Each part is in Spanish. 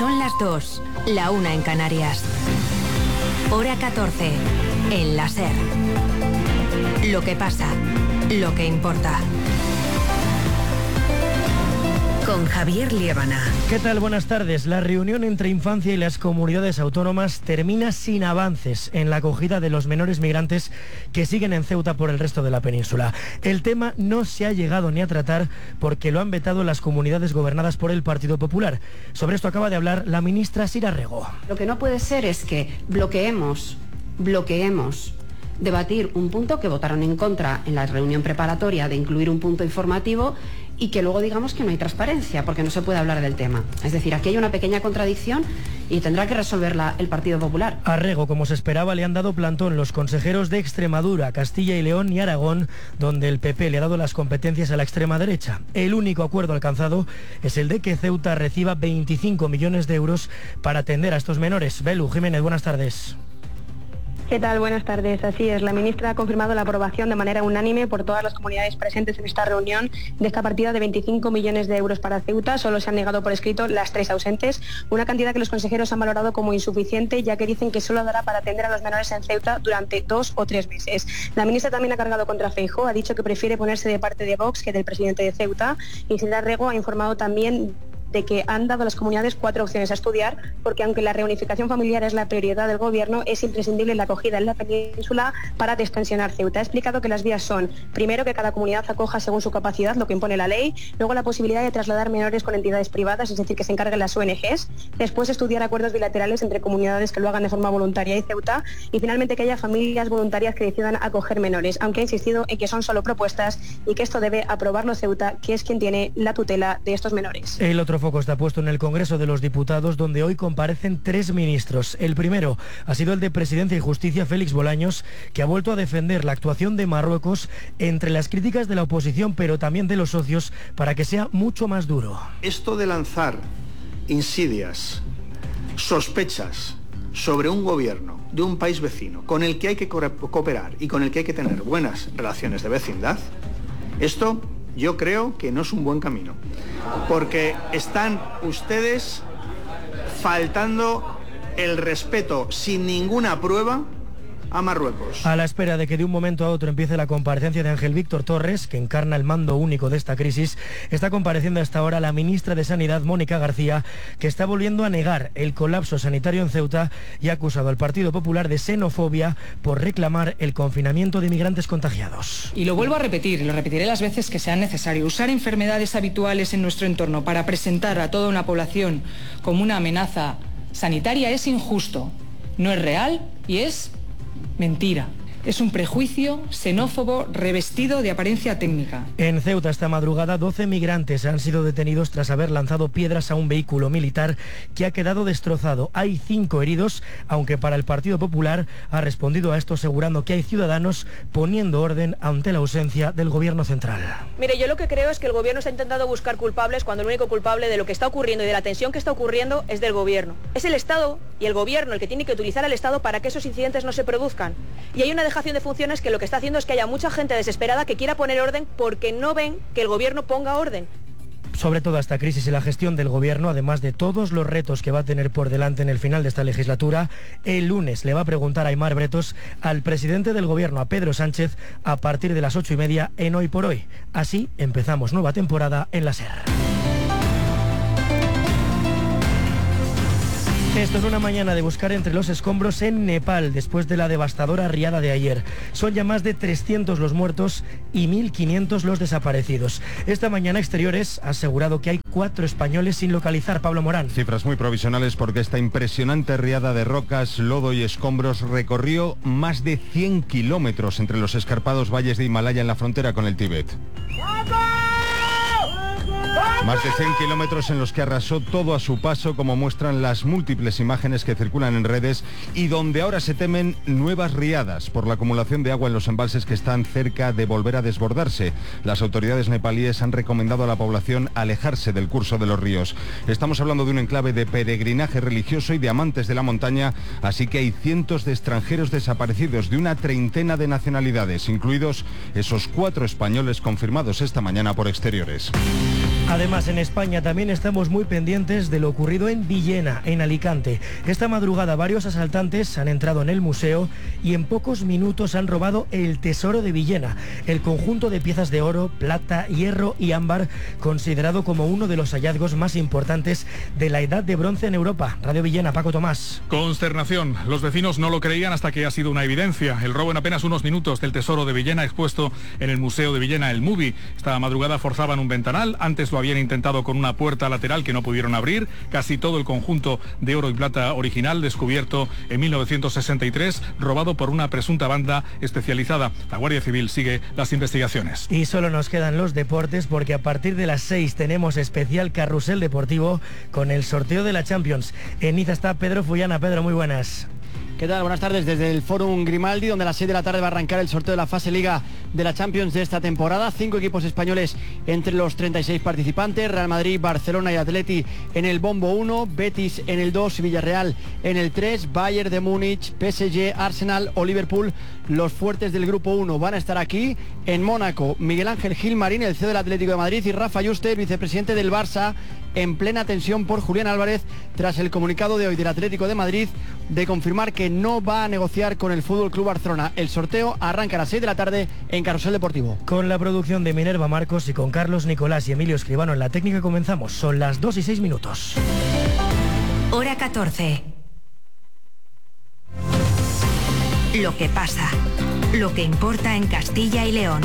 Son las 2, la 1 en Canarias. Hora 14, en la SER. Lo que pasa, lo que importa. Con Javier Liébana. ¿Qué tal? Buenas tardes. La reunión entre Infancia y las comunidades autónomas termina sin avances en la acogida de los menores migrantes que siguen en Ceuta por el resto de la península. El tema no se ha llegado ni a tratar porque lo han vetado las comunidades gobernadas por el Partido Popular. Sobre esto acaba de hablar la ministra Sira Rego. Lo que no puede ser es que bloqueemos debatir un punto que votaron en contra en la reunión preparatoria de incluir un punto informativo y que luego digamos que no hay transparencia porque no se puede hablar del tema. Es decir, aquí hay una pequeña contradicción y tendrá que resolverla el Partido Popular. A Rego, como se esperaba, le han dado plantón los consejeros de Extremadura, Castilla y León y Aragón, donde el PP le ha dado las competencias a la extrema derecha. El único acuerdo alcanzado es el de que Ceuta reciba 25 millones de euros para atender a estos menores. Belu Jiménez, buenas tardes. ¿Qué tal? Buenas tardes. Así es, la ministra ha confirmado la aprobación de manera unánime por todas las comunidades presentes en esta reunión de esta partida de 25 millones de euros para Ceuta. Solo se han negado por escrito las 3 ausentes, una cantidad que los consejeros han valorado como insuficiente, ya que dicen que solo dará para atender a los menores en Ceuta durante 2 o 3 meses. La ministra también ha cargado contra Feijóo, ha dicho que prefiere ponerse de parte de Vox que del presidente de Ceuta, y Sira Rego ha informado también de que han dado a las comunidades 4 opciones a estudiar, porque aunque la reunificación familiar es la prioridad del gobierno, es imprescindible la acogida en la península para destensionar Ceuta. Ha explicado que las vías son, primero, que cada comunidad acoja según su capacidad, lo que impone la ley, luego la posibilidad de trasladar menores con entidades privadas, es decir, que se encarguen las ONGs, después estudiar acuerdos bilaterales entre comunidades que lo hagan de forma voluntaria y Ceuta, y finalmente que haya familias voluntarias que decidan acoger menores, aunque ha insistido en que son solo propuestas y que esto debe aprobarlo Ceuta, que es quien tiene la tutela de estos menores. El otro foco está puesto en el Congreso de los Diputados, donde hoy comparecen 3 ministros. El primero ha sido el de Presidencia y Justicia, Félix Bolaños, que ha vuelto a defender la actuación de Marruecos entre las críticas de la oposición, pero también de los socios, para que sea mucho más duro. Esto de lanzar insidias, sospechas sobre un gobierno de un país vecino con el que hay que cooperar y con el que hay que tener buenas relaciones de vecindad, esto yo creo que no es un buen camino, porque están ustedes faltando el respeto sin ninguna prueba a Marruecos. A la espera de que de un momento a otro empiece la comparecencia de Ángel Víctor Torres, que encarna el mando único de esta crisis, está compareciendo hasta ahora la ministra de Sanidad, Mónica García, que está volviendo a negar el colapso sanitario en Ceuta y ha acusado al Partido Popular de xenofobia por reclamar el confinamiento de migrantes contagiados. Y lo vuelvo a repetir, y lo repetiré las veces que sean necesarias. Usar enfermedades habituales en nuestro entorno para presentar a toda una población como una amenaza sanitaria es injusto, no es real y es mentira. Es un prejuicio xenófobo revestido de apariencia técnica. En Ceuta esta madrugada 12 migrantes han sido detenidos tras haber lanzado piedras a un vehículo militar que ha quedado destrozado. Hay 5 heridos, aunque para el Partido Popular ha respondido a esto asegurando que hay ciudadanos poniendo orden ante la ausencia del gobierno central. Mire, yo lo que creo es que el gobierno está intentando buscar culpables cuando el único culpable de lo que está ocurriendo y de la tensión que está ocurriendo es del gobierno. Es el Estado y el gobierno el que tiene que utilizar al Estado para que esos incidentes no se produzcan. Y hay una dejación de funciones que lo que está haciendo es que haya mucha gente desesperada que quiera poner orden porque no ven que el gobierno ponga orden. Sobre toda esta crisis y la gestión del gobierno, además de todos los retos que va a tener por delante en el final de esta legislatura, el lunes le va a preguntar a Aimar Bretos al presidente del gobierno, a Pedro Sánchez, a partir de las 8:30 en Hoy por Hoy. Así empezamos nueva temporada en la SER. Esto es una mañana de buscar entre los escombros en Nepal, después de la devastadora riada de ayer. Son ya más de 300 los muertos y 1.500 los desaparecidos. Esta mañana Exteriores ha asegurado que hay 4 españoles sin localizar. Pablo Morán. Cifras muy provisionales porque esta impresionante riada de rocas, lodo y escombros recorrió más de 100 kilómetros entre los escarpados valles de Himalaya en la frontera con el Tíbet. Más de 100 kilómetros en los que arrasó todo a su paso, como muestran las múltiples imágenes que circulan en redes, y donde ahora se temen nuevas riadas por la acumulación de agua en los embalses que están cerca de volver a desbordarse. Las autoridades nepalíes han recomendado a la población alejarse del curso de los ríos. Estamos hablando de un enclave de peregrinaje religioso y de amantes de la montaña, así que hay cientos de extranjeros desaparecidos de una treintena de nacionalidades, incluidos esos 4 españoles confirmados esta mañana por Exteriores. Además, en España también estamos muy pendientes de lo ocurrido en Villena, en Alicante. Esta madrugada varios asaltantes han entrado en el museo y en pocos minutos han robado el tesoro de Villena, el conjunto de piezas de oro, plata, hierro y ámbar, considerado como uno de los hallazgos más importantes de la Edad de Bronce en Europa. Radio Villena, Paco Tomás. Consternación. Los vecinos no lo creían hasta que ha sido una evidencia. El robo en apenas unos minutos del tesoro de Villena expuesto en el Museo de Villena, el MUBI. Esta madrugada forzaban un ventanal, antes lo habían intentado con una puerta lateral que no pudieron abrir. Casi todo el conjunto de oro y plata original, descubierto en 1963, robado por una presunta banda especializada. La Guardia Civil sigue las investigaciones. Y solo nos quedan los deportes, porque a partir de las 6 tenemos especial carrusel deportivo con el sorteo de la Champions. En Niza está Pedro Fullana. Pedro, muy buenas. ¿Qué tal? Buenas tardes desde el Fórum Grimaldi, donde a las 6 de la tarde va a arrancar el sorteo de la fase Liga de la Champions de esta temporada. 5 equipos españoles entre los 36 participantes: Real Madrid, Barcelona y Atleti en el bombo 1, Betis en el 2, Villarreal en el 3, Bayern de Múnich, PSG, Arsenal o Liverpool. Los fuertes del grupo 1 van a estar aquí. En Mónaco, Miguel Ángel Gilmarín, el CEO del Atlético de Madrid, y Rafa Yuste, vicepresidente del Barça, en plena tensión por Julián Álvarez tras el comunicado de hoy del Atlético de Madrid de confirmar que no va a negociar con el Fútbol Club Barcelona. El sorteo arranca a las 6 de la tarde en Carrusel Deportivo. Con la producción de Minerva Marcos y con Carlos Nicolás y Emilio Escribano en la técnica comenzamos. Son las 2:06. Hora 14. Lo que pasa, lo que importa en Castilla y León.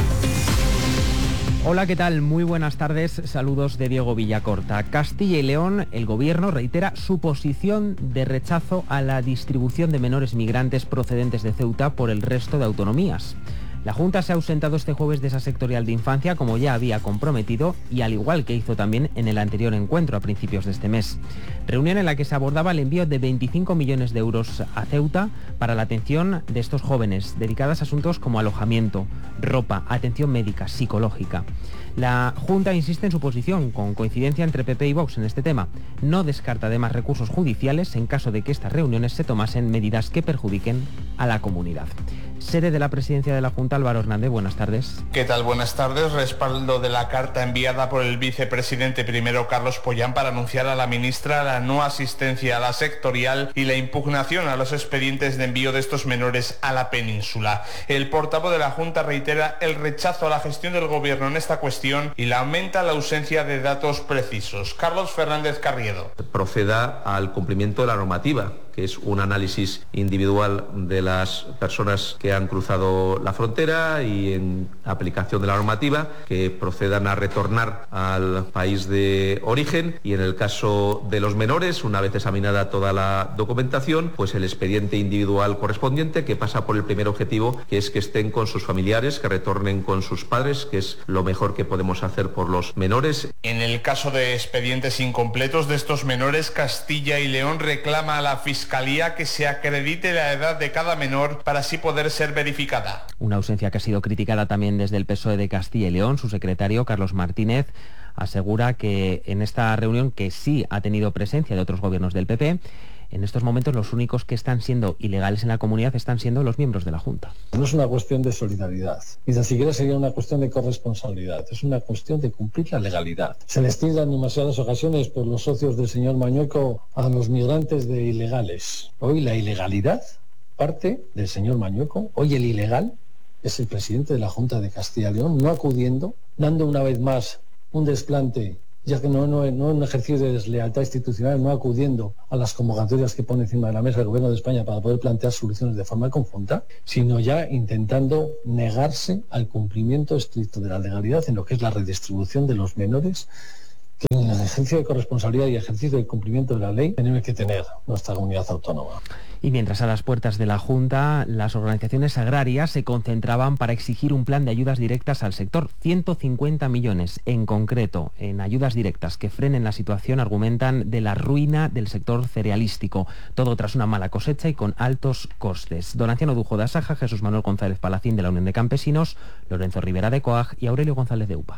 Hola, ¿qué tal? Muy buenas tardes. Saludos de Diego Villacorta. Castilla y León, el Gobierno reitera su posición de rechazo a la distribución de menores migrantes procedentes de Ceuta por el resto de autonomías. La Junta se ha ausentado este jueves de esa sectorial de infancia, como ya había comprometido, y al igual que hizo también en el anterior encuentro a principios de este mes. Reunión en la que se abordaba el envío de 25 millones de euros a Ceuta para la atención de estos jóvenes, dedicadas a asuntos como alojamiento, ropa, atención médica, psicológica. La Junta insiste en su posición, con coincidencia entre PP y Vox en este tema. No descarta además recursos judiciales en caso de que estas reuniones se tomasen medidas que perjudiquen a la comunidad. Sede de la presidencia de la Junta, Álvaro Hernández, buenas tardes. ¿Qué tal? Buenas tardes. Respaldo de la carta enviada por el vicepresidente primero Carlos Pollán para anunciar a la ministra la no asistencia a la sectorial y la impugnación a los expedientes de envío de estos menores a la península. El portavoz de la Junta reitera el rechazo a la gestión del Gobierno en esta cuestión y lamenta la ausencia de datos precisos. Carlos Fernández Carriedo. Proceda al cumplimiento de la normativa, que es un análisis individual de las personas que han cruzado la frontera y en aplicación de la normativa que procedan a retornar al país de origen, y en el caso de los menores, una vez examinada toda la documentación, pues el expediente individual correspondiente, que pasa por el primer objetivo, que es que estén con sus familiares, que retornen con sus padres, que es lo mejor que podemos hacer por los menores. En el caso de expedientes incompletos de estos menores, Castilla y León reclama a la Fiscalía que se acredite la edad de cada menor para así poder ser verificada. Una ausencia que ha sido criticada también desde el PSOE de Castilla y León. Su secretario, Carlos Martínez, asegura que en esta reunión, que sí ha tenido presencia de otros gobiernos del PP, en estos momentos los únicos que están siendo ilegales en la comunidad están siendo los miembros de la Junta. No es una cuestión de solidaridad, ni tan siquiera sería una cuestión de corresponsabilidad, es una cuestión de cumplir la legalidad. Se les tilda en demasiadas ocasiones por los socios del señor Mañueco a los migrantes de ilegales. Hoy la ilegalidad parte del señor Mañueco, hoy el ilegal es el presidente de la Junta de Castilla y León, no acudiendo, dando una vez más un desplante, ya que no un ejercicio de deslealtad institucional, no acudiendo a las convocatorias que pone encima de la mesa el Gobierno de España para poder plantear soluciones de forma conjunta, sino ya intentando negarse al cumplimiento estricto de la legalidad en lo que es la redistribución de los menores, que en el ejercicio de corresponsabilidad y ejercicio de cumplimiento de la ley tenemos que tener nuestra comunidad autónoma. Y mientras a las puertas de la Junta, las organizaciones agrarias se concentraban para exigir un plan de ayudas directas al sector. 150 millones en concreto en ayudas directas que frenen la situación, argumentan, de la ruina del sector cerealístico. Todo tras una mala cosecha y con altos costes. Don Anciano Dujo de Asaja, Jesús Manuel González Palacín de la Unión de Campesinos, Lorenzo Rivera de COAG y Aurelio González de UPA.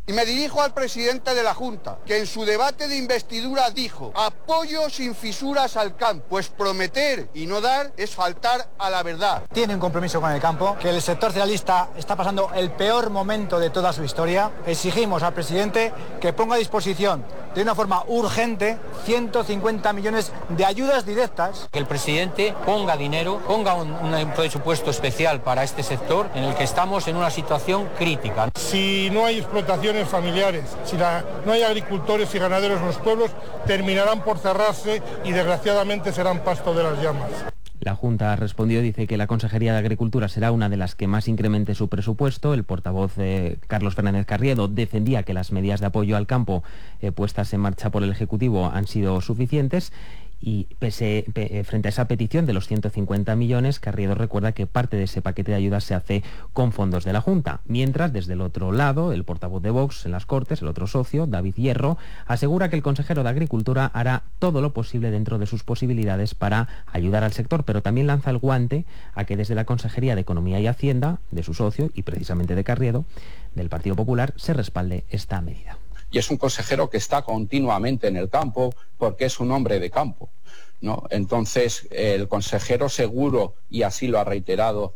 Y me dirijo al presidente de la Junta, que en su debate de investidura dijo: apoyo sin fisuras al campo. Pues prometer y no dar es faltar a la verdad. Tiene un compromiso con el campo, que el sector cerealista está pasando el peor momento de toda su historia. Exigimos al presidente que ponga a disposición de una forma urgente 150 millones de ayudas directas. Que el presidente ponga dinero, ponga un presupuesto especial para este sector en el que estamos en una situación crítica. Si no hay explotaciones familiares, si no hay agricultores y ganaderos en los pueblos, terminarán por cerrarse y desgraciadamente serán pasto de las llamas. La Junta ha respondido, dice que la Consejería de Agricultura será una de las que más incremente su presupuesto. El portavoz Carlos Fernández Carriedo defendía que las medidas de apoyo al campo puestas en marcha por el Ejecutivo han sido suficientes. Y frente a esa petición de los 150 millones, Carriedo recuerda que parte de ese paquete de ayudas se hace con fondos de la Junta. Mientras, desde el otro lado, el portavoz de Vox en las Cortes, el otro socio, David Hierro, asegura que el consejero de Agricultura hará todo lo posible dentro de sus posibilidades para ayudar al sector, pero también lanza el guante a que desde la Consejería de Economía y Hacienda, de su socio y precisamente de Carriedo, del Partido Popular, se respalde esta medida. Y es un consejero que está continuamente en el campo porque es un hombre de campo, ¿no? Entonces, el consejero seguro, y así lo ha reiterado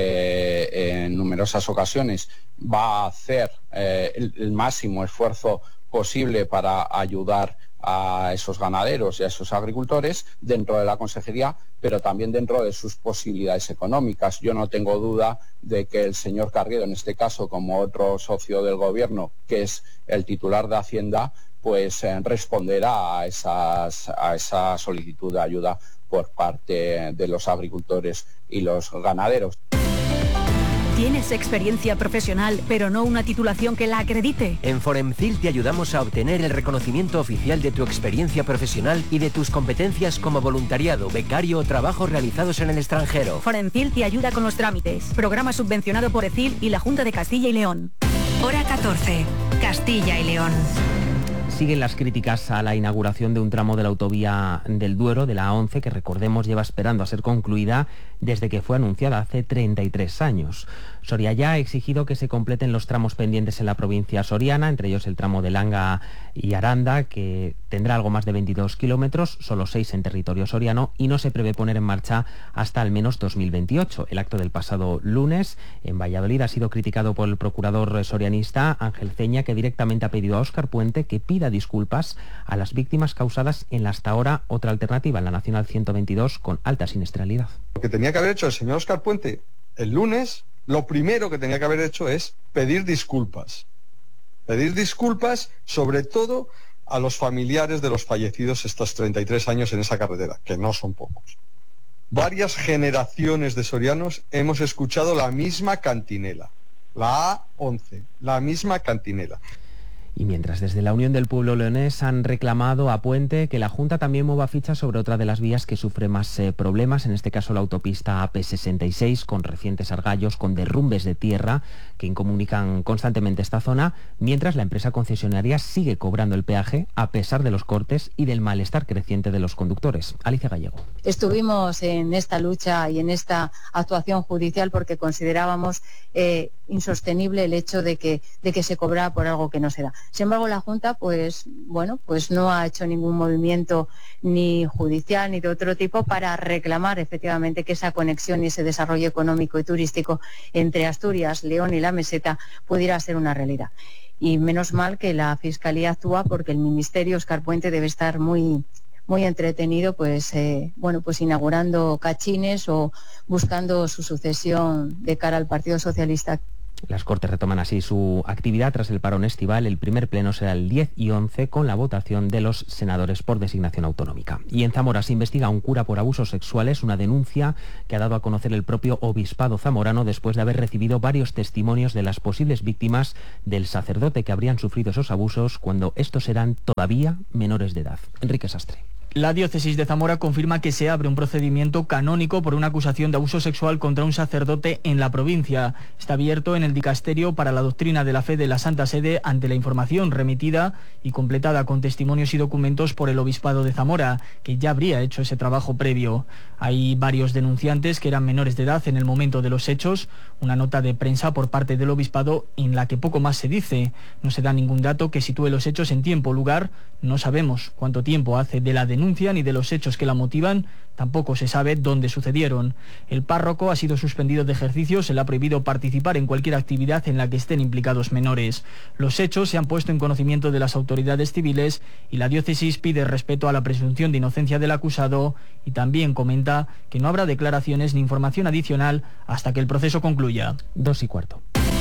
en numerosas ocasiones, va a hacer el máximo esfuerzo posible para ayudar a esos ganaderos y a esos agricultores dentro de la consejería, pero también dentro de sus posibilidades económicas. Yo no tengo duda de que el señor Carriedo, en este caso, como otro socio del gobierno, que es el titular de Hacienda, pues responderá a esa solicitud de ayuda por parte de los agricultores y los ganaderos. ¿Tienes experiencia profesional, pero no una titulación que la acredite? En Foremcil te ayudamos a obtener el reconocimiento oficial de tu experiencia profesional y de tus competencias como voluntariado, becario o trabajos realizados en el extranjero. Foremcil te ayuda con los trámites. Programa subvencionado por ECIL y la Junta de Castilla y León. Hora 14. Castilla y León. Siguen las críticas a la inauguración de un tramo de la autovía del Duero, de la A11, que recordemos lleva esperando a ser concluida desde que fue anunciada hace 33 años. Soria ya ha exigido que se completen los tramos pendientes en la provincia soriana, entre ellos el tramo de Langa y Aranda, que tendrá algo más de 22 kilómetros, solo 6 en territorio soriano, y no se prevé poner en marcha hasta al menos 2028. El acto del pasado lunes en Valladolid ha sido criticado por el procurador sorianista Ángel Ceña, que directamente ha pedido a Óscar Puente que pida disculpas a las víctimas causadas en la hasta ahora otra alternativa, en la Nacional 122, con alta siniestralidad. Lo que tenía que haber hecho el señor Óscar Puente el lunes, lo primero que tenía que haber hecho es pedir disculpas. Pedir disculpas sobre todo a los familiares de los fallecidos estos 33 años en esa carretera, que no son pocos. Varias generaciones de sorianos hemos escuchado la misma cantinela, la A11, la misma cantinela. Y mientras desde la Unión del Pueblo Leonés han reclamado a Puente que la Junta también mueva ficha sobre otra de las vías que sufre más problemas, en este caso la autopista AP66, con recientes argallos, con derrumbes de tierra que incomunican constantemente esta zona, mientras la empresa concesionaria sigue cobrando el peaje a pesar de los cortes y del malestar creciente de los conductores. Alicia Gallego. Estuvimos en esta lucha y en esta actuación judicial porque considerábamos insostenible el hecho de que se cobrara por algo que no se da. Sin embargo, la Junta, pues no ha hecho ningún movimiento ni judicial ni de otro tipo para reclamar efectivamente que esa conexión y ese desarrollo económico y turístico entre Asturias, León y la Meseta pudiera ser una realidad. Y menos mal que la Fiscalía actúa porque el Ministerio, Óscar Puente, debe estar muy entretenido, pues inaugurando cachines o buscando su sucesión de cara al Partido Socialista. Las Cortes retoman así su actividad tras el parón estival. El primer pleno será el 10 y 11 con la votación de los senadores por designación autonómica. Y en Zamora se investiga a un cura por abusos sexuales, una denuncia que ha dado a conocer el propio obispado zamorano después de haber recibido varios testimonios de las posibles víctimas del sacerdote que habrían sufrido esos abusos cuando estos eran todavía menores de edad. Enrique Sastre. La diócesis de Zamora confirma que se abre un procedimiento canónico por una acusación de abuso sexual contra un sacerdote en la provincia. Está abierto en el Dicasterio para la Doctrina de la Fe de la Santa Sede ante la información remitida y completada con testimonios y documentos por el Obispado de Zamora, que ya habría hecho ese trabajo previo. Hay varios denunciantes que eran menores de edad en el momento de los hechos. Una nota de prensa por parte del Obispado en la que poco más se dice. No se da ningún dato que sitúe los hechos en tiempo o lugar. No sabemos cuánto tiempo hace de la denuncia ni de los hechos que la motivan. Tampoco se sabe dónde sucedieron. El párroco ha sido suspendido de ejercicio, se le ha prohibido participar en cualquier actividad en la que estén implicados menores. Los hechos se han puesto en conocimiento de las autoridades civiles y la diócesis pide respeto a la presunción de inocencia del acusado y también comenta que no habrá declaraciones ni información adicional hasta que el proceso concluya. 2:15.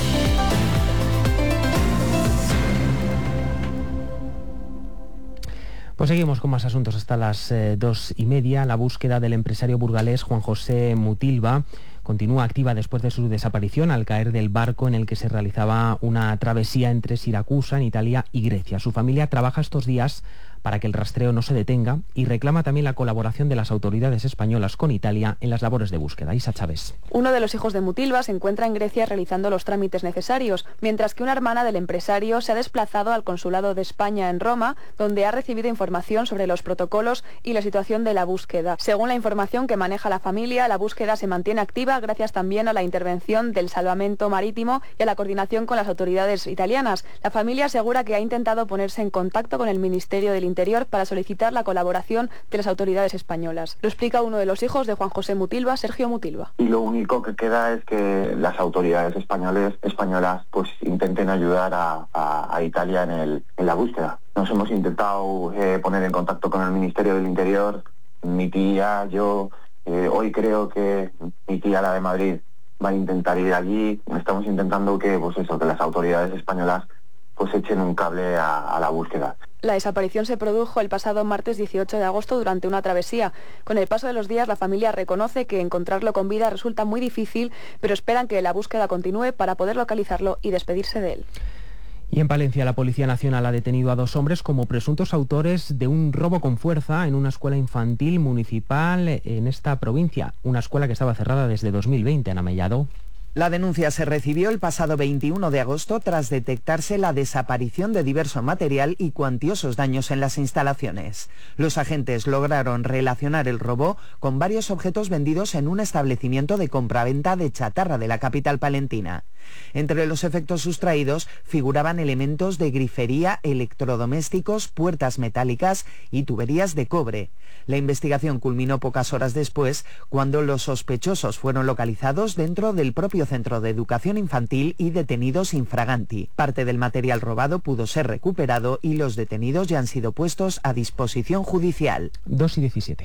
Pues seguimos con más asuntos hasta las 2:30. La búsqueda del empresario burgalés Juan José Mutilva continúa activa después de su desaparición al caer del barco en el que se realizaba una travesía entre Siracusa, en Italia, y Grecia. Su familia trabaja estos días para que el rastreo no se detenga y reclama también la colaboración de las autoridades españolas con Italia en las labores de búsqueda. Isa Chávez. Uno de los hijos de Mutilva se encuentra en Grecia realizando los trámites necesarios, mientras que una hermana del empresario se ha desplazado al Consulado de España en Roma, donde ha recibido información sobre los protocolos y la situación de la búsqueda. Según la información que maneja la familia, la búsqueda se mantiene activa gracias también a la intervención del Salvamento Marítimo y a la coordinación con las autoridades italianas. La familia asegura que ha intentado ponerse en contacto con el Ministerio del Interior para solicitar la colaboración de las autoridades españolas. Lo explica uno de los hijos de Juan José Mutilva, Sergio Mutilva. Y lo único que queda es que las autoridades españolas pues intenten ayudar a Italia en la búsqueda. Nos hemos intentado poner en contacto con el Ministerio del Interior, mi tía, yo. Hoy creo que mi tía, la de Madrid, va a intentar ir allí. Estamos intentando que las autoridades españolas pues echen un cable a la búsqueda. La desaparición se produjo el pasado martes 18 de agosto durante una travesía. Con el paso de los días, la familia reconoce que encontrarlo con vida resulta muy difícil, pero esperan que la búsqueda continúe para poder localizarlo y despedirse de él. Y en Palencia, la Policía Nacional ha detenido a 2 hombres como presuntos autores de un robo con fuerza en una escuela infantil municipal en esta provincia. Una escuela que estaba cerrada desde 2020, Ana Mellado. La denuncia se recibió el pasado 21 de agosto tras detectarse la desaparición de diverso material y cuantiosos daños en las instalaciones. Los agentes lograron relacionar el robo con varios objetos vendidos en un establecimiento de compraventa de chatarra de la capital palentina. Entre los efectos sustraídos figuraban elementos de grifería, electrodomésticos, puertas metálicas y tuberías de cobre. La investigación culminó pocas horas después, cuando los sospechosos fueron localizados dentro del propio centro de educación infantil y detenidos infraganti. Parte del material robado pudo ser recuperado y los detenidos ya han sido puestos a disposición judicial. 2:17.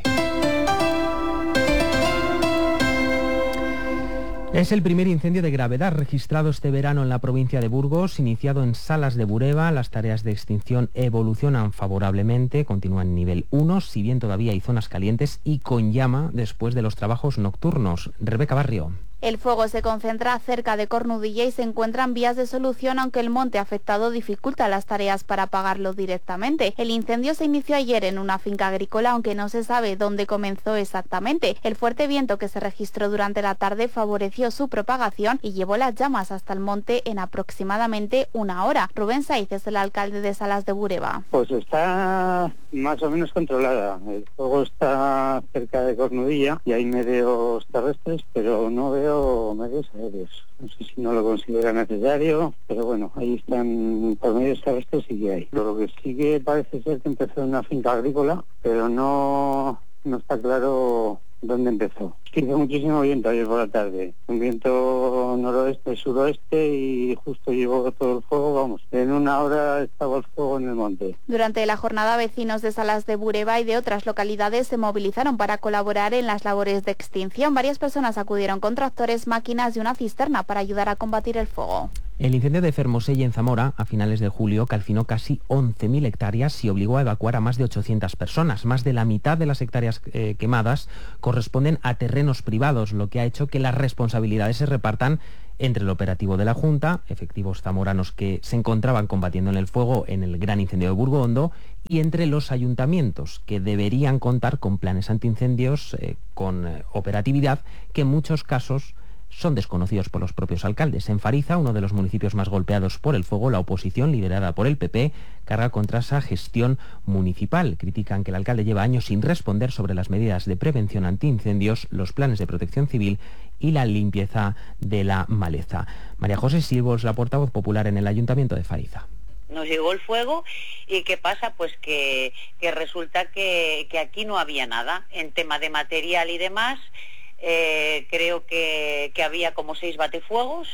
Es el primer incendio de gravedad registrado este verano en la provincia de Burgos, iniciado en Salas de Bureba. Las tareas de extinción evolucionan favorablemente, continúan en nivel 1, si bien todavía hay zonas calientes y con llama después de los trabajos nocturnos. Rebeca Barrio. El fuego se concentra cerca de Cornudilla y se encuentran vías de solución, aunque el monte afectado dificulta las tareas para apagarlo directamente. El incendio se inició ayer en una finca agrícola, aunque no se sabe dónde comenzó exactamente. El fuerte viento que se registró durante la tarde favoreció su propagación y llevó las llamas hasta el monte en aproximadamente 1 hora. Rubén Saiz es el alcalde de Salas de Bureba. Pues está más o menos controlada. El fuego está cerca de Cornudilla y hay medios terrestres, pero no veo medios aéreos. No sé si no lo considera necesario, pero bueno, ahí están por medios terrestres sí que hay. Lo que sí que parece ser que empezó en una finca agrícola, pero no está claro dónde empezó. Hizo muchísimo viento ayer por la tarde, un viento noroeste, suroeste, y justo llevó todo el fuego, vamos, en 1 hora estaba el fuego en el monte. Durante la jornada, vecinos de Salas de Bureba y de otras localidades se movilizaron para colaborar en las labores de extinción. Varias personas acudieron con tractores, máquinas y una cisterna para ayudar a combatir el fuego. El incendio de Fermoselle en Zamora, a finales de julio, calcinó casi 11.000 hectáreas y obligó a evacuar a más de 800 personas. Más de la mitad de las hectáreas quemadas corresponden a terrenos privados, lo que ha hecho que las responsabilidades se repartan entre el operativo de la Junta, efectivos zamoranos que se encontraban combatiendo en el fuego en el gran incendio de Burgondo, y entre los ayuntamientos, que deberían contar con planes antiincendios, con operatividad, que en muchos casos son desconocidos por los propios alcaldes. En Fariza, uno de los municipios más golpeados por el fuego, la oposición, liderada por el PP, carga contra esa gestión municipal. Critican que el alcalde lleva años sin responder sobre las medidas de prevención antiincendios, los planes de protección civil y la limpieza de la maleza. María José Silvos, la portavoz popular en el Ayuntamiento de Fariza. Nos llegó el fuego y ¿qué pasa? Pues que resulta que aquí no había nada en tema de material y demás. Creo que había como 6 batefuegos,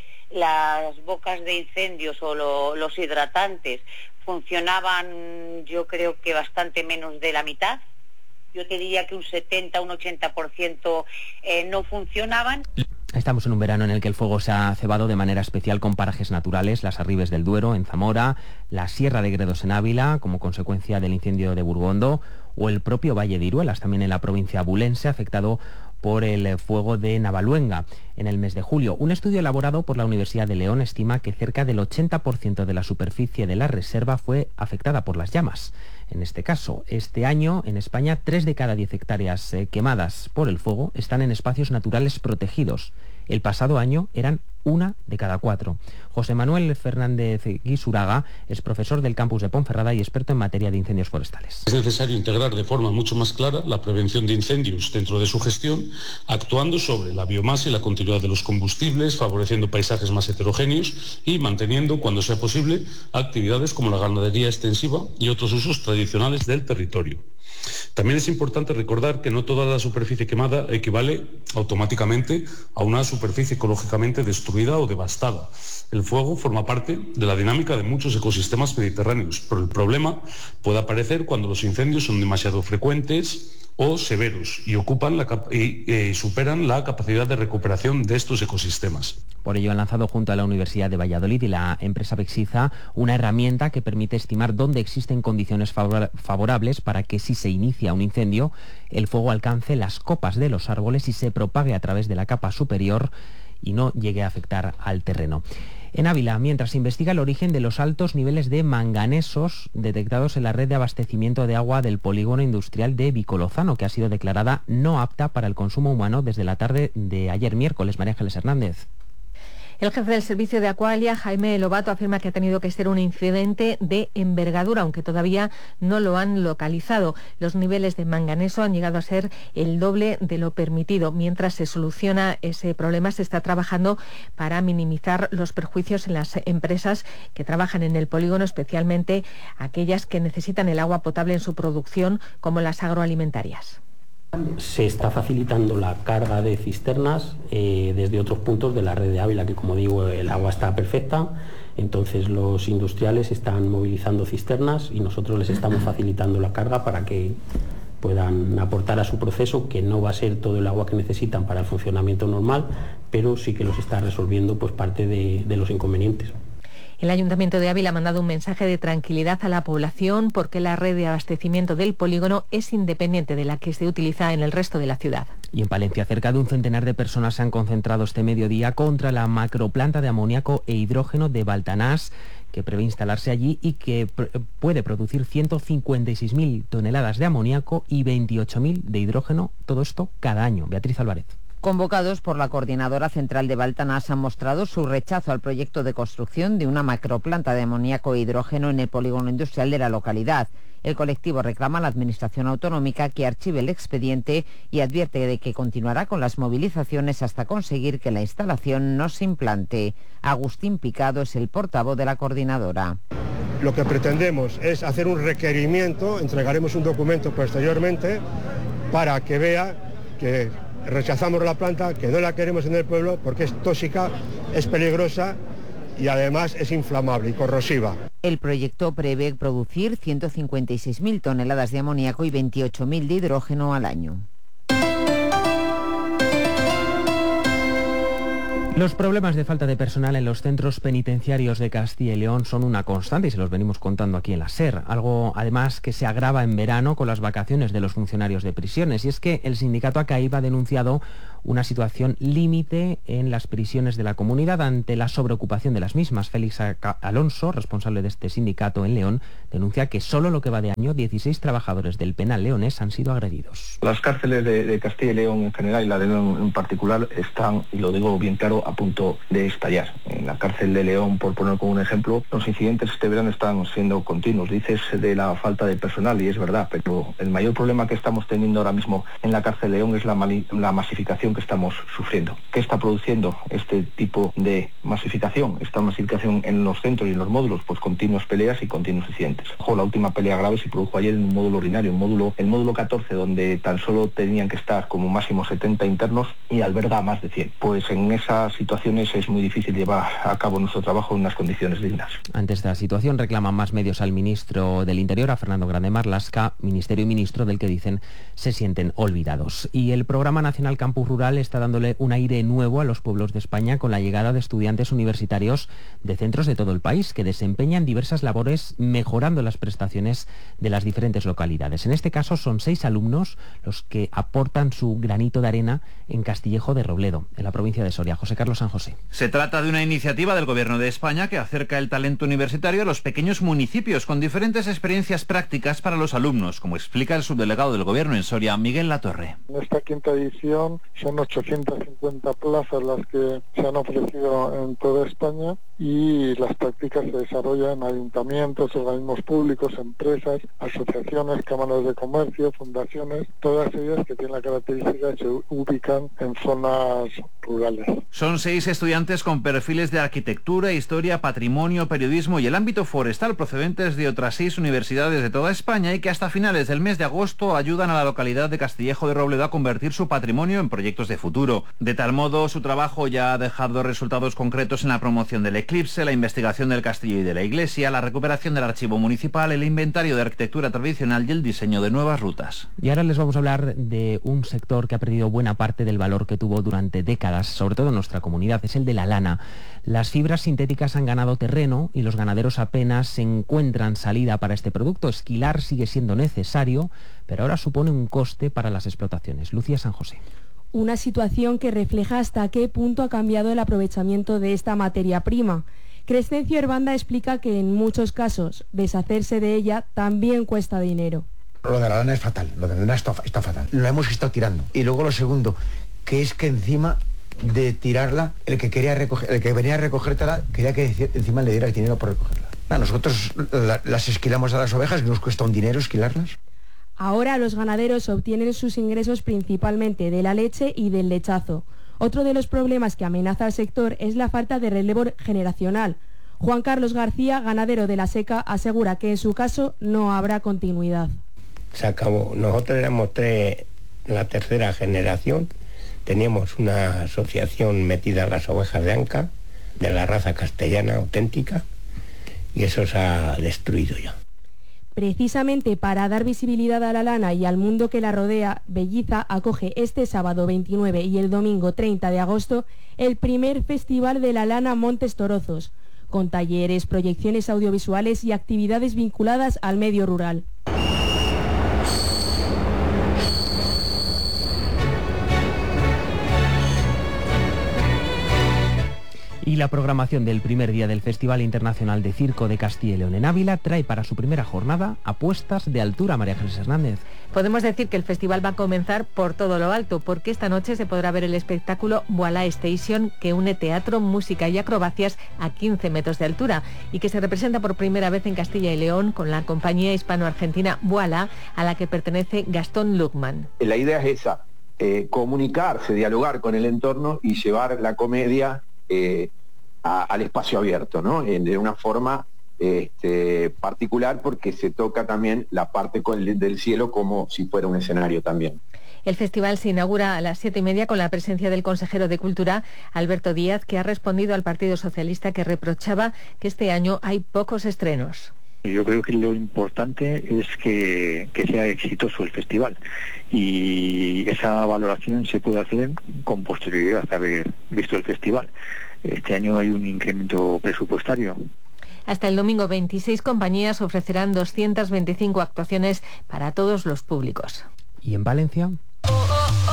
las bocas de incendios o los hidratantes funcionaban, yo creo que bastante menos de la mitad. Yo te diría que un 70, un 80% no funcionaban. Estamos en un verano en el que el fuego se ha cebado de manera especial con parajes naturales, las Arribes del Duero en Zamora, la Sierra de Gredos en Ávila, como consecuencia del incendio de Burgondo, o el propio Valle de Iruelas, también en la provincia abulense, afectado por el fuego de Navaluenga en el mes de julio. Un estudio elaborado por la Universidad de León estima que cerca del 80% de la superficie de la reserva fue afectada por las llamas. En este caso, este año en España 3 de cada 10 hectáreas quemadas por el fuego están en espacios naturales protegidos. El pasado año eran 1 de cada 4. José Manuel Fernández Guisuraga es profesor del campus de Ponferrada y experto en materia de incendios forestales. Es necesario integrar de forma mucho más clara la prevención de incendios dentro de su gestión, actuando sobre la biomasa y la continuidad de los combustibles, favoreciendo paisajes más heterogéneos y manteniendo, cuando sea posible, actividades como la ganadería extensiva y otros usos tradicionales del territorio. También es importante recordar que no toda la superficie quemada equivale automáticamente a una superficie ecológicamente destruida o devastada. El fuego forma parte de la dinámica de muchos ecosistemas mediterráneos, pero el problema puede aparecer cuando los incendios son demasiado frecuentes o severos y superan la capacidad de recuperación de estos ecosistemas. Por ello han lanzado junto a la Universidad de Valladolid y la empresa Bexiza una herramienta que permite estimar dónde existen condiciones favorables para que si se inicia un incendio, el fuego alcance las copas de los árboles y se propague a través de la capa superior y no llegue a afectar al terreno. En Ávila, mientras se investiga el origen de los altos niveles de manganesos detectados en la red de abastecimiento de agua del polígono industrial de Vicolozano, que ha sido declarada no apta para el consumo humano desde la tarde de ayer miércoles. María Ángeles Hernández. El jefe del servicio de Aqualia, Jaime Lobato, afirma que ha tenido que ser un incidente de envergadura, aunque todavía no lo han localizado. Los niveles de manganeso han llegado a ser el doble de lo permitido. Mientras se soluciona ese problema, se está trabajando para minimizar los perjuicios en las empresas que trabajan en el polígono, especialmente aquellas que necesitan el agua potable en su producción, como las agroalimentarias. Se está facilitando la carga de cisternas desde otros puntos de la red de Ávila, que como digo, el agua está perfecta, entonces los industriales están movilizando cisternas y nosotros les estamos facilitando la carga para que puedan aportar a su proceso, que no va a ser todo el agua que necesitan para el funcionamiento normal, pero sí que los está resolviendo pues parte de los inconvenientes. El Ayuntamiento de Ávila ha mandado un mensaje de tranquilidad a la población porque la red de abastecimiento del polígono es independiente de la que se utiliza en el resto de la ciudad. Y en Palencia, cerca de un centenar de personas se han concentrado este mediodía contra la macroplanta de amoníaco e hidrógeno de Baltanás, que prevé instalarse allí y que puede producir 156.000 toneladas de amoníaco y 28.000 de hidrógeno, todo esto cada año. Beatriz Álvarez. Convocados por la Coordinadora Central de Baltanás, han mostrado su rechazo al proyecto de construcción de una macroplanta de amoníaco e hidrógeno en el polígono industrial de la localidad. El colectivo reclama a la Administración autonómica que archive el expediente y advierte de que continuará con las movilizaciones hasta conseguir que la instalación no se implante. Agustín Picado es el portavoz de la coordinadora. Lo que pretendemos es hacer un requerimiento, entregaremos un documento posteriormente para que vea que rechazamos la planta, que no la queremos en el pueblo porque es tóxica, es peligrosa y además es inflamable y corrosiva. El proyecto prevé producir 156.000 toneladas de amoníaco y 28.000 de hidrógeno al año. Los problemas de falta de personal en los centros penitenciarios de Castilla y León son una constante y se los venimos contando aquí en la SER. Algo, además, que se agrava en verano con las vacaciones de los funcionarios de prisiones. Y es que el sindicato ACAIB ha denunciado una situación límite en las prisiones de la comunidad ante la sobreocupación de las mismas. Félix Alonso, responsable de este sindicato en León, denuncia que solo lo que va de año 16 trabajadores del penal leonés han sido agredidos. Las cárceles de Castilla y León en general y la de León en particular están, y lo digo bien claro, a punto de estallar. En la cárcel de León, por poner como un ejemplo, los incidentes este verano están siendo continuos. Dices de la falta de personal y es verdad, pero el mayor problema que estamos teniendo ahora mismo en la cárcel de León es la masificación que estamos sufriendo. ¿Qué está produciendo este tipo de masificación? Esta masificación en los centros y en los módulos, pues continuas peleas y continuos incidentes. Ojo, la última pelea grave se produjo ayer en un módulo ordinario, el módulo 14, donde tan solo tenían que estar como máximo 70 internos y alberga más de 100. Pues en esas situaciones es muy difícil llevar a cabo nuestro trabajo en unas condiciones dignas. Ante esta situación reclaman más medios al ministro del Interior, a Fernando Grande Marlaska, ministerio y ministro del que dicen se sienten olvidados. Y el Programa Nacional Campus Rural está dándole un aire nuevo a los pueblos de España con la llegada de estudiantes universitarios de centros de todo el país que desempeñan diversas labores mejorando las prestaciones de las diferentes localidades. En este caso son 6 alumnos los que aportan su granito de arena en Castillejo de Robledo, en la provincia de Soria. José Carlos San José. Se trata de una iniciativa del Gobierno de España que acerca el talento universitario a los pequeños municipios con diferentes experiencias prácticas para los alumnos, como explica el subdelegado del Gobierno en Soria, Miguel Latorre. En esta quinta edición son 850 plazas las que se han ofrecido en toda España y las prácticas se desarrollan en ayuntamientos, organismos públicos, empresas, asociaciones, cámaras de comercio, fundaciones, todas ellas que tienen la característica de que se ubican en zonas rurales. Son 6 estudiantes con perfiles de arquitectura, historia, patrimonio, periodismo y el ámbito forestal procedentes de otras 6 universidades de toda España y que hasta finales del mes de agosto ayudan a la localidad de Castillejo de Robledo a convertir su patrimonio en proyectos de futuro. De tal modo, su trabajo ya ha dejado resultados concretos en la promoción del eclipse, la investigación del castillo y de la iglesia, la recuperación del archivo municipal, el inventario de arquitectura tradicional y el diseño de nuevas rutas. Y ahora les vamos a hablar de un sector que ha perdido buena parte del valor que tuvo durante décadas, sobre todo en nuestra comunidad, es el de la lana. Las fibras sintéticas han ganado terreno y los ganaderos apenas se encuentran salida para este producto. Esquilar sigue siendo necesario, pero ahora supone un coste para las explotaciones. Lucía San José. Una situación que refleja hasta qué punto ha cambiado el aprovechamiento de esta materia prima. Crescencio Herbanda explica que en muchos casos deshacerse de ella también cuesta dinero. Lo de la lana es fatal, lo de la lana está fatal. Lo hemos estado tirando. Y luego lo segundo, que es que encima de tirarla, el que venía a recogértela, quería que encima le diera el dinero por recogerla. Nosotros las esquilamos a las ovejas y nos cuesta un dinero esquilarlas. Ahora los ganaderos obtienen sus ingresos principalmente de la leche y del lechazo. Otro de los problemas que amenaza al sector es la falta de relevo generacional. Juan Carlos García, ganadero de La Seca, asegura que en su caso no habrá continuidad. Se acabó. Nosotros éramos la tercera generación. Teníamos una asociación metida en las ovejas de Anca, de la raza castellana auténtica, y eso se ha destruido ya. Precisamente para dar visibilidad a la lana y al mundo que la rodea, Belliza acoge este sábado 29 y el domingo 30 de agosto el primer Festival de la Lana Montes Torozos, con talleres, proyecciones audiovisuales y actividades vinculadas al medio rural. Y la programación del primer día del Festival Internacional de Circo de Castilla y León en Ávila trae para su primera jornada apuestas de altura. María Jesús Hernández. Podemos decir que el festival va a comenzar por todo lo alto, porque esta noche se podrá ver el espectáculo Voilà Station, que une teatro, música y acrobacias a 15 metros de altura y que se representa por primera vez en Castilla y León con la compañía hispano-argentina Voilà, a la que pertenece Gastón Luckman. La idea es esa, comunicarse, dialogar con el entorno y llevar la comedia al espacio abierto, ¿no? De una forma particular, porque se toca también la parte del cielo como si fuera un escenario también. El festival se inaugura a las 7:30 con la presencia del consejero de Cultura, Alberto Díaz, que ha respondido al Partido Socialista que reprochaba que este año hay pocos estrenos. Yo creo que lo importante es que sea exitoso el festival y esa valoración se puede hacer con posterioridad a haber visto el festival. Este año hay un incremento presupuestario. Hasta el domingo 26 compañías ofrecerán 225 actuaciones para todos los públicos. ¿Y en Valencia?